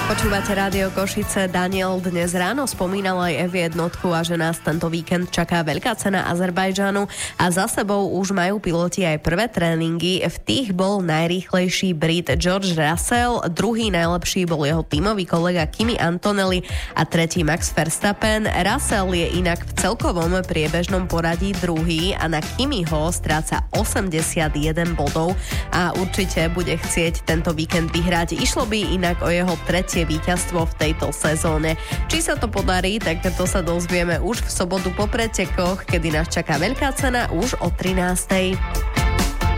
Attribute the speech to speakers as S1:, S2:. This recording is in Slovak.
S1: Počúvate Rádio Košice. Daniel dnes ráno spomínal aj F1 a že nás tento víkend čaká veľká cena Azerbajdžanu a za sebou už majú piloti aj prvé tréningy. V tých bol najrýchlejší Brit George Russell, druhý najlepší bol jeho tímový kolega Kimi Antonelli a tretí Max Verstappen. Russell je inak v celkovom priebežnom poradí druhý a na Kimiho stráca 81 bodov a určite bude chcieť tento víkend vyhrať. Išlo by inak o jeho tretie víťazstvo v tejto sezóne. Či sa to podarí, tak to sa dozvieme už v sobotu po pretekoch, kedy nás čaká veľká cena už o 13:00.